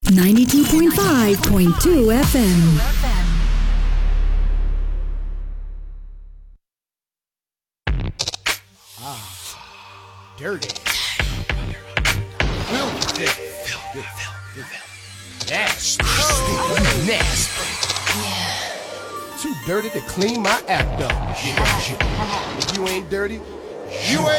92.5.2 FM. Dirty. Filthy. Nasty. Nasty. Too dirty to clean my act up. If you ain't dirty, you ain't